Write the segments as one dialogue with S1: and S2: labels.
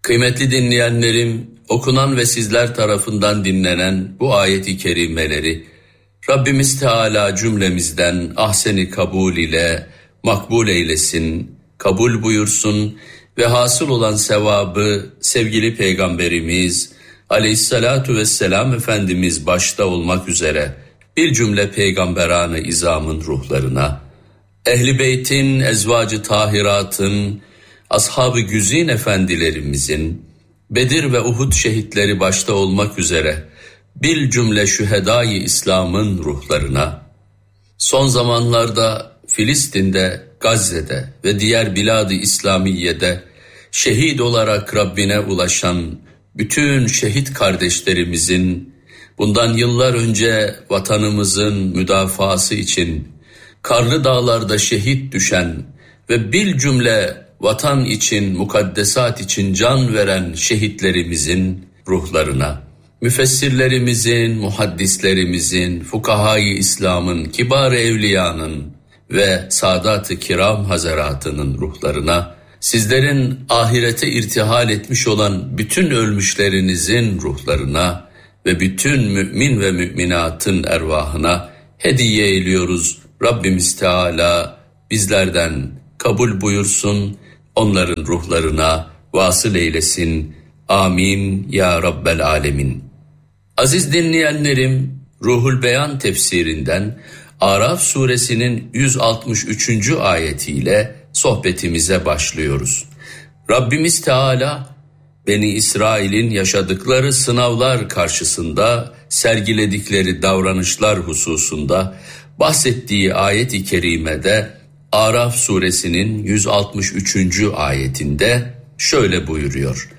S1: Kıymetli dinleyenlerim, okunan ve sizler tarafından dinlenen bu ayet-i kerimeleri Rabbimiz Teala cümlemizden ahsen-i kabul ile makbul eylesin, kabul buyursun ve hasıl olan sevabı sevgili Peygamberimiz Aleyhissalatu vesselam Efendimiz başta olmak üzere bir cümle peygamberan-ı izamın ruhlarına, Ehl-i Beyt'in, ezvacı tahiratın, ashab-ı güzin efendilerimizin, Bedir ve Uhud şehitleri başta olmak üzere bir cümle şühedâ-i İslam'ın ruhlarına, son zamanlarda Filistin'de, Gazze'de ve diğer bilad-ı İslamiye'de şehit olarak Rabbine ulaşan bütün şehit kardeşlerimizin, bundan yıllar önce vatanımızın müdafası için karlı dağlarda şehit düşen ve bir cümle vatan için, mukaddesat için can veren şehitlerimizin ruhlarına, müfessirlerimizin, muhaddislerimizin, fukahâ-i İslam'ın, kibar-ı evliyanın ve Sadat-ı Kiram Hazaratının ruhlarına, sizlerin ahirete irtihal etmiş olan bütün ölmüşlerinizin ruhlarına ve bütün mümin ve müminatın ervahına hediye ediyoruz. Rabbimiz Teala bizlerden kabul buyursun, onların ruhlarına vasıl eylesin. Amin ya Rabbel Alemin. Aziz dinleyenlerim, Ruhul Beyan tefsirinden Araf suresinin 163. ayetiyle sohbetimize başlıyoruz. Rabbimiz Teala, Beni İsrail'in yaşadıkları sınavlar karşısında sergiledikleri davranışlar hususunda bahsettiği ayet-i kerimede Araf suresinin 163. ayetinde şöyle buyuruyor.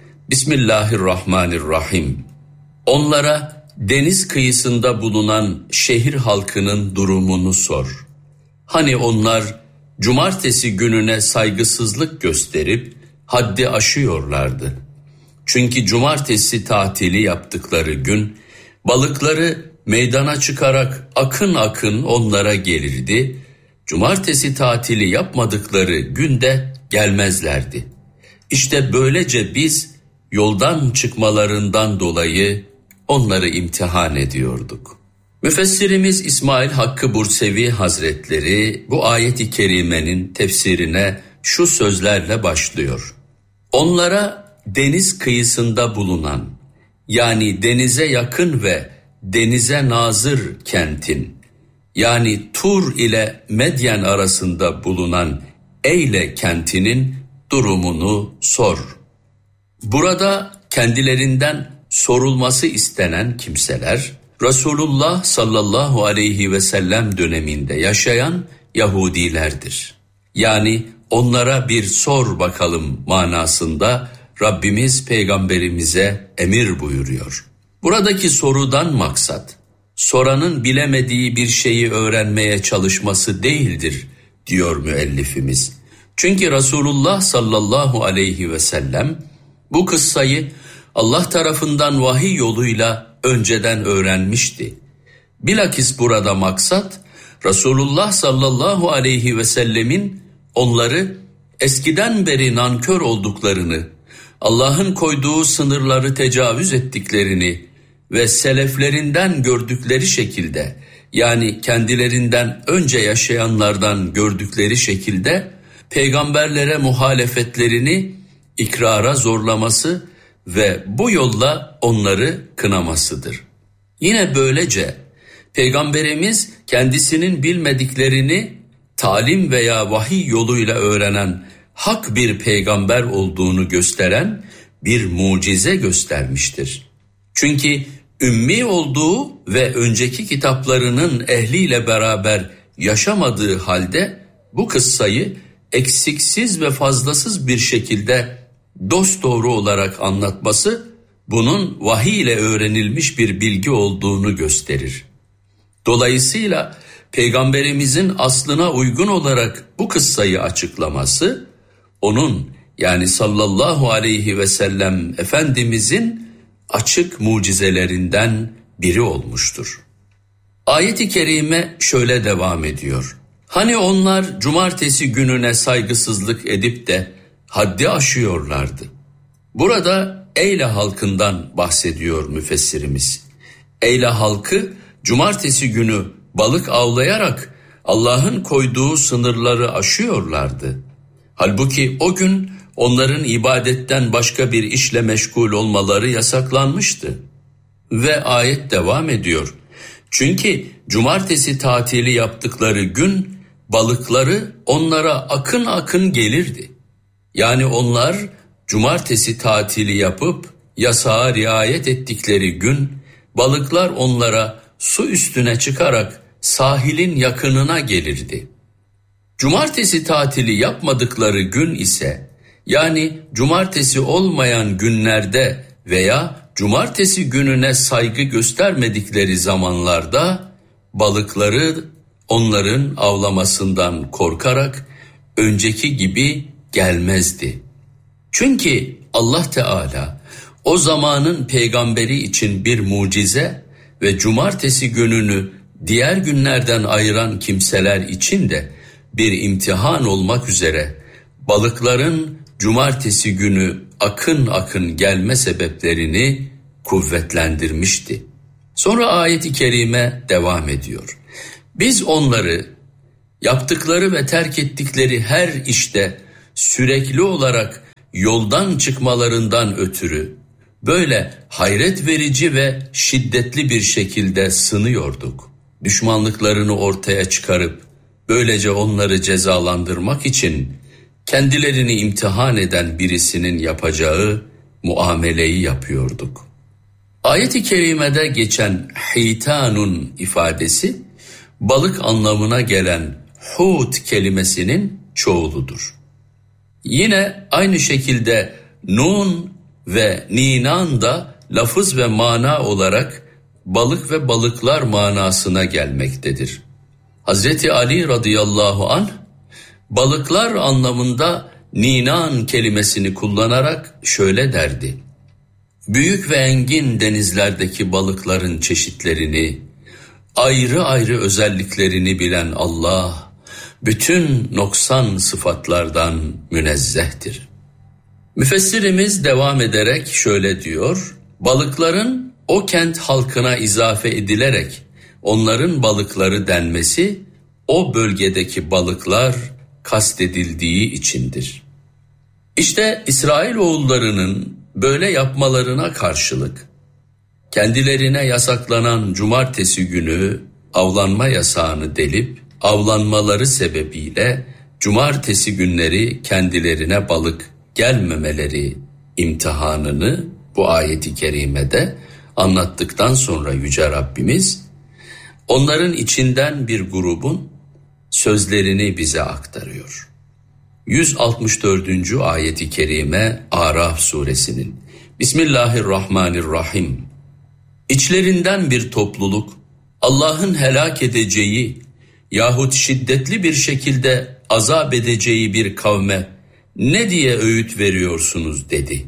S1: Bismillahirrahmanirrahim. Onlara deniz kıyısında bulunan şehir halkının durumunu sor. Hani onlar cumartesi gününe saygısızlık gösterip haddi aşıyorlardı. Çünkü cumartesi tatili yaptıkları gün balıkları meydana çıkarak akın akın onlara gelirdi. Cumartesi tatili yapmadıkları günde gelmezlerdi. İşte böylece biz yoldan çıkmalarından dolayı onları imtihan ediyorduk. Müfessirimiz İsmail Hakkı Bursevi Hazretleri bu ayet-i kerimenin tefsirine şu sözlerle başlıyor. Onlara deniz kıyısında bulunan, yani denize yakın ve denize nazır kentin, yani Tur ile Medyen arasında bulunan Eyle kentinin durumunu sor. Burada kendilerinden sorulması istenen kimseler, Resulullah sallallahu aleyhi ve sellem döneminde yaşayan Yahudilerdir. Yani onlara bir sor bakalım manasında Rabbimiz Peygamberimize emir buyuruyor. Buradaki sorudan maksat, soranın bilemediği bir şeyi öğrenmeye çalışması değildir, diyor müellifimiz. Çünkü Resulullah sallallahu aleyhi ve sellem bu kıssayı Allah tarafından vahiy yoluyla önceden öğrenmişti. Bilakis burada maksat, Resulullah sallallahu aleyhi ve sellemin onları eskiden beri nankör olduklarını, Allah'ın koyduğu sınırları tecavüz ettiklerini ve seleflerinden gördükleri şekilde, yani kendilerinden önce yaşayanlardan gördükleri şekilde peygamberlere muhalefetlerini ikrara zorlaması ve bu yolla onları kınamasıdır. Yine böylece Peygamberimiz kendisinin bilmediklerini talim veya vahiy yoluyla öğrenen hak bir peygamber olduğunu gösteren bir mucize göstermiştir. Çünkü ümmi olduğu ve önceki kitaplarının ehliyle beraber yaşamadığı halde bu kıssayı eksiksiz ve fazlasız bir şekilde dosdoğru olarak anlatması bunun vahiy ile öğrenilmiş bir bilgi olduğunu gösterir. Dolayısıyla Peygamberimizin aslına uygun olarak bu kıssayı açıklaması, onun yani sallallahu aleyhi ve sellem Efendimizin açık mucizelerinden biri olmuştur. Ayet-i kerime şöyle devam ediyor. Hani onlar cumartesi gününe saygısızlık edip de haddi aşıyorlardı. Burada Eyle halkından bahsediyor müfessirimiz. Eyle halkı cumartesi günü balık avlayarak Allah'ın koyduğu sınırları aşıyorlardı. Halbuki o gün onların ibadetten başka bir işle meşgul olmaları yasaklanmıştı. Ve ayet devam ediyor. Çünkü cumartesi tatili yaptıkları gün balıkları onlara akın akın gelirdi. Yani onlar cumartesi tatili yapıp yasağa riayet ettikleri gün balıklar onlara su üstüne çıkarak sahilin yakınına gelirdi. Cumartesi tatili yapmadıkları gün ise, yani cumartesi olmayan günlerde veya cumartesi gününe saygı göstermedikleri zamanlarda balıkları onların avlamasından korkarak önceki gibi gelmezdi. Çünkü Allah Teala o zamanın peygamberi için bir mucize ve cumartesi gününü diğer günlerden ayıran kimseler için de bir imtihan olmak üzere balıkların cumartesi günü akın akın gelme sebeplerini kuvvetlendirmişti. Sonra ayet-i kerime devam ediyor. Biz onları yaptıkları ve terk ettikleri her işte sürekli olarak yoldan çıkmalarından ötürü böyle hayret verici ve şiddetli bir şekilde sınıyorduk. Düşmanlıklarını ortaya çıkarıp böylece onları cezalandırmak için kendilerini imtihan eden birisinin yapacağı muameleyi yapıyorduk. Ayet-i kerimede geçen hitanun ifadesi balık anlamına gelen hut kelimesinin çoğuludur. Yine aynı şekilde nun ve ninan da lafız ve mana olarak balık ve balıklar manasına gelmektedir. Hazreti Ali radıyallahu anh balıklar anlamında ninan kelimesini kullanarak şöyle derdi. Büyük ve engin denizlerdeki balıkların çeşitlerini, ayrı ayrı özelliklerini bilen Allah, bütün noksan sıfatlardan münezzehtir. Müfessirimiz devam ederek şöyle diyor, balıkların o kent halkına izafe edilerek onların balıkları denmesi, o bölgedeki balıklar kastedildiği içindir. İşte İsrailoğullarının böyle yapmalarına karşılık, kendilerine yasaklanan cumartesi günü avlanma yasağını delip, avlanmaları sebebiyle cumartesi günleri kendilerine balık gelmemeleri imtihanını bu ayeti kerimede anlattıktan sonra Yüce Rabbimiz, onların içinden bir grubun sözlerini bize aktarıyor. 164. ayeti kerime Araf suresinin. Bismillahirrahmanirrahim. İçlerinden bir topluluk Allah'ın helak edeceği yahut şiddetli bir şekilde azap edeceği bir kavme ne diye öğüt veriyorsunuz dedi.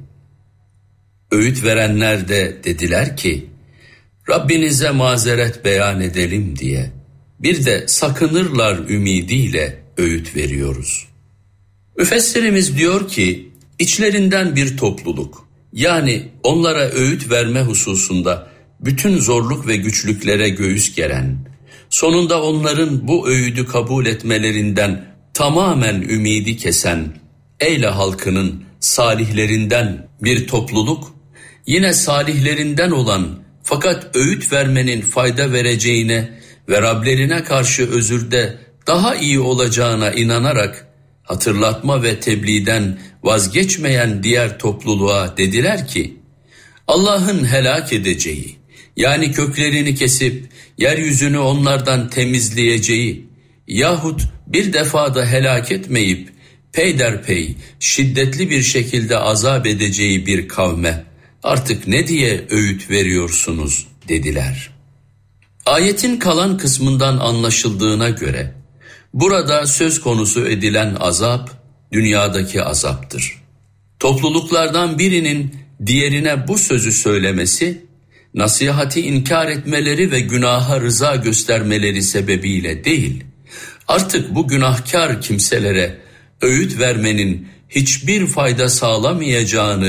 S1: Öğüt verenler de dediler ki, Rabbinize mazeret beyan edelim diye bir de sakınırlar ümidiyle öğüt veriyoruz. Müfessirimiz diyor ki, içlerinden bir topluluk, yani onlara öğüt verme hususunda bütün zorluk ve güçlüklere göğüs geren, sonunda onların bu öğüdü kabul etmelerinden tamamen ümidi kesen Eyle halkının salihlerinden bir topluluk, yine salihlerinden olan fakat öğüt vermenin fayda vereceğine ve Rablerine karşı özürde daha iyi olacağına inanarak hatırlatma ve tebliğden vazgeçmeyen diğer topluluğa dediler ki, Allah'ın helak edeceği, yani köklerini kesip yeryüzünü onlardan temizleyeceği yahut bir defada helak etmeyip peyderpey şiddetli bir şekilde azap edeceği bir kavme artık ne diye öğüt veriyorsunuz dediler. Ayetin kalan kısmından anlaşıldığına göre burada söz konusu edilen azap dünyadaki azaptır. Topluluklardan birinin diğerine bu sözü söylemesi, nasihati inkar etmeleri ve günaha rıza göstermeleri sebebiyle değil, artık bu günahkar kimselere öğüt vermenin hiçbir fayda sağlamayacağını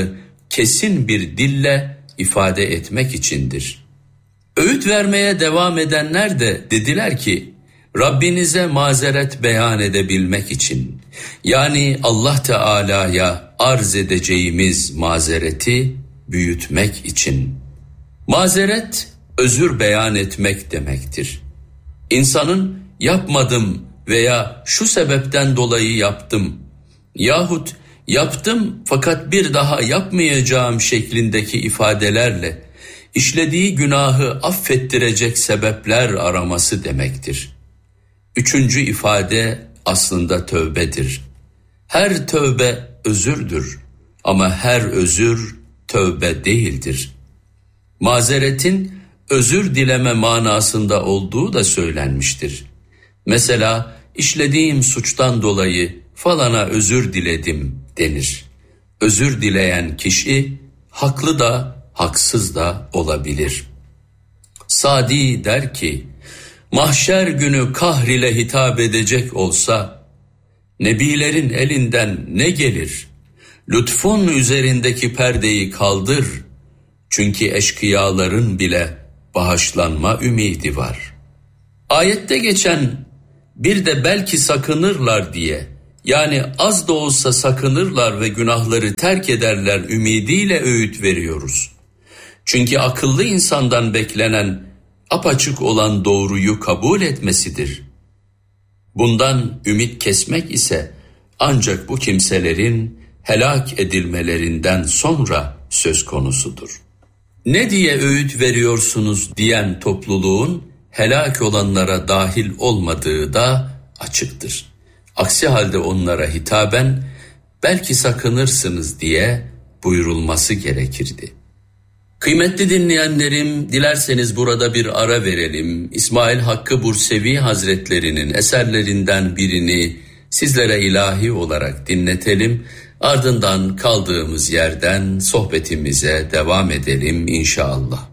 S1: kesin bir dille ifade etmek içindir. Öğüt vermeye devam edenler de dediler ki, Rabbinize mazeret beyan edebilmek için, yani Allah Teala'ya arz edeceğimiz mazereti büyütmek için. Mazeret, özür beyan etmek demektir. İnsanın yapmadım veya şu sebepten dolayı yaptım yahut yaptım fakat bir daha yapmayacağım şeklindeki ifadelerle işlediği günahı affettirecek sebepler araması demektir. Üçüncü ifade aslında tövbedir. Her tövbe özürdür ama her özür tövbe değildir. Mazeretin özür dileme manasında olduğu da söylenmiştir. Mesela işlediğim suçtan dolayı falana özür diledim denir. Özür dileyen kişi haklı da haksız da olabilir. Sadi der ki, mahşer günü kahrile hitap edecek olsa, nebilerin elinden ne gelir? Lütfun üzerindeki perdeyi kaldır, çünkü eşkıyaların bile bağışlanma ümidi var. Ayette geçen bir de belki sakınırlar diye, yani az da olsa sakınırlar ve günahları terk ederler ümidiyle öğüt veriyoruz. Çünkü akıllı insandan beklenen apaçık olan doğruyu kabul etmesidir. Bundan ümit kesmek ise ancak bu kimselerin helak edilmelerinden sonra söz konusudur. Ne diye öğüt veriyorsunuz diyen topluluğun helak olanlara dahil olmadığı da açıktır. Aksi halde onlara hitaben belki sakınırsınız diye buyurulması gerekirdi. Kıymetli dinleyenlerim, dilerseniz burada bir ara verelim. İsmail Hakkı Bursevi Hazretlerinin eserlerinden birini sizlere ilahi olarak dinletelim. Ardından kaldığımız yerden sohbetimize devam edelim inşallah.